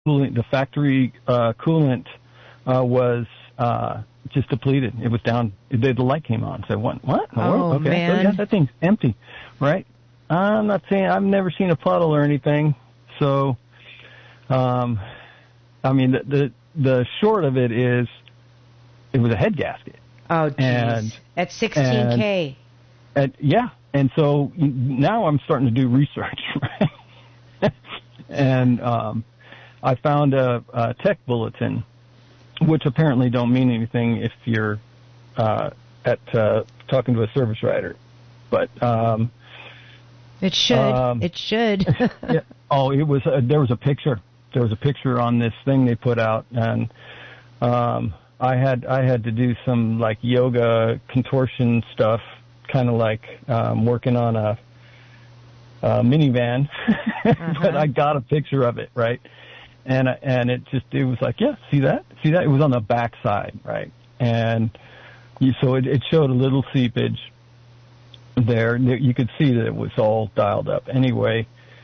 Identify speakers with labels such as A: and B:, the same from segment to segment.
A: factory coolant was just depleted. It was down. The light came on. So what?
B: Oh,
A: okay.
B: man.
A: So, yeah, that thing's empty, right? I'm not saying I've never seen a puddle or anything. So, I mean, the short of it is, it was a head gasket.
B: Oh, geez. At 16K.
A: Yeah. And so now I'm starting to do research, right? And I found a tech bulletin, which apparently don't mean anything if you're talking to a service writer. But
B: it should. It should.
A: Yeah. Oh, it was. There was a picture. There was a picture on this thing they put out, and I had to do some like yoga contortion stuff, kind of like working on a minivan. But I got a picture of it, right? And it was like, yeah, see that? It was on the back side, right? And so it showed a little seepage there. You could see that it was all dialed up. Anyway,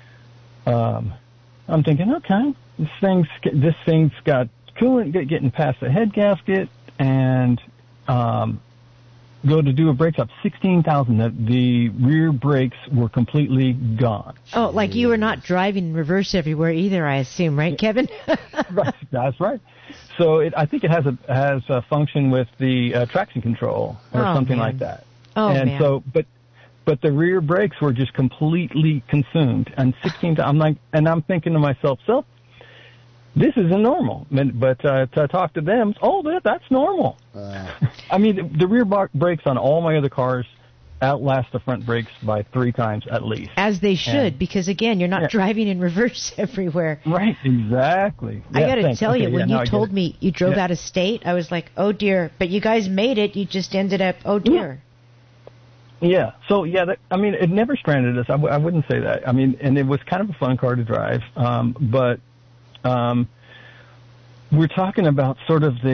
A: I'm thinking, okay, this thing's got coolant getting past the head gasket, and go to do a brake stop, 16,000. The rear brakes were completely gone.
B: Oh, like you were not driving in reverse everywhere either, I assume, right, Kevin?
A: Right, that's right. So I think it has a function with the traction control or something like that.
B: Oh,
A: and
B: man.
A: so, but the rear brakes were just completely consumed. And 16,000. I'm thinking to myself, so this isn't normal. But to talk to them, that's normal. I mean, the rear brakes on all my other cars outlast the front brakes by 3 times at least.
B: As they should, because again, you're not driving in reverse everywhere.
A: Right, exactly.
B: I got to tell you, when you told me you drove out of state, I was like, oh dear. But you guys made it. You just ended up, oh dear.
A: Yeah. So it never stranded us. I wouldn't say that. I mean, and it was kind of a fun car to drive. But we're talking about sort of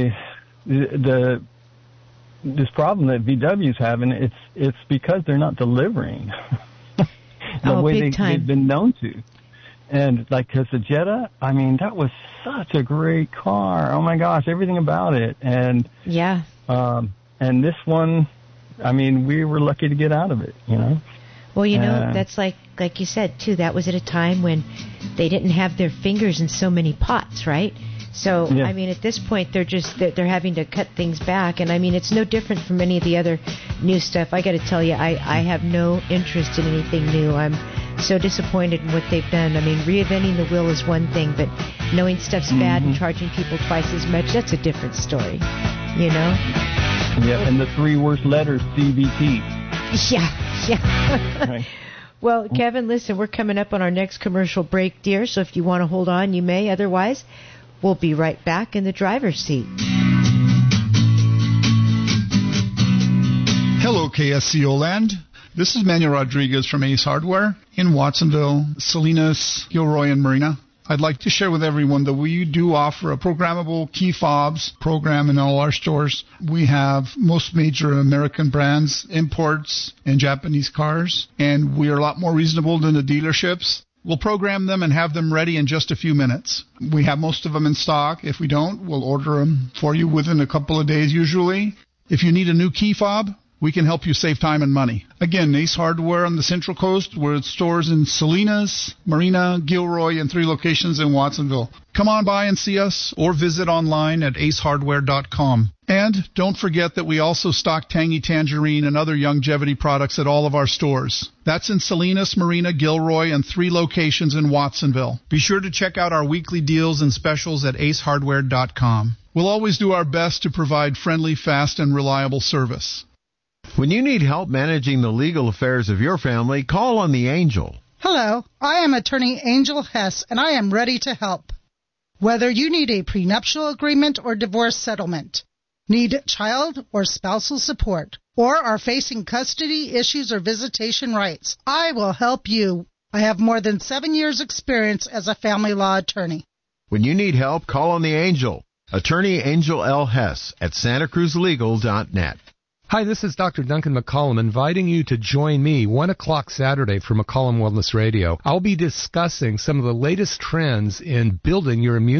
A: this problem that VW's having. It's because they're not delivering the way they've been known to. And like, because the Jetta, I mean, that was such a great car. Oh my gosh, everything about it. And
B: yeah.
A: And this one, I mean, we were lucky to get out of it, you know.
B: Well, you know, that's like you said too. That was at a time when they didn't have their fingers in so many pots, right? So, I mean, at this point, they're having to cut things back. And, I mean, it's no different from any of the other new stuff. I got to tell you, I have no interest in anything new. I'm so disappointed in what they've done. I mean, reinventing the wheel is one thing, but knowing stuff's bad and charging people twice as much, that's a different story, you know?
A: Yeah, and the 3 worst letters, CVT.
B: Yeah. Right. Well, Kevin, listen, we're coming up on our next commercial break, dear, so if you want to hold on, you may. Otherwise, we'll be right back in the driver's seat.
C: Hello, KSCO Land. This is Manuel Rodriguez from Ace Hardware in Watsonville, Salinas, Gilroy, and Marina. I'd like to share with everyone that we do offer a programmable key fobs program in all our stores. We have most major American brands, imports, and Japanese cars, and we are a lot more reasonable than the dealerships. We'll program them and have them ready in just a few minutes. We have most of them in stock. If we don't, we'll order them for you within a couple of days usually. If you need a new key fob, we can help you save time and money. Again, Ace Hardware on the Central Coast. We're at stores in Salinas, Marina, Gilroy, and 3 locations in Watsonville. Come on by and see us or visit online at acehardware.com. And don't forget that we also stock Tangy Tangerine and other longevity products at all of our stores. That's in Salinas, Marina, Gilroy, and 3 locations in Watsonville. Be sure to check out our weekly deals and specials at acehardware.com. We'll always do our best to provide friendly, fast, and reliable service.
D: When you need help managing the legal affairs of your family, call on the Angel.
E: Hello, I am attorney Angel Hess, and I am ready to help. Whether you need a prenuptial agreement or divorce settlement, need child or spousal support, or are facing custody issues or visitation rights, I will help you. I have more than 7 years' experience as a family law attorney.
D: When you need help, call on the Angel. Attorney Angel L. Hess at SantaCruzLegal.net.
F: Hi, this is Dr. Duncan McCollum inviting you to join me 1 o'clock Saturday for McCollum Wellness Radio. I'll be discussing some of the latest trends in building your immune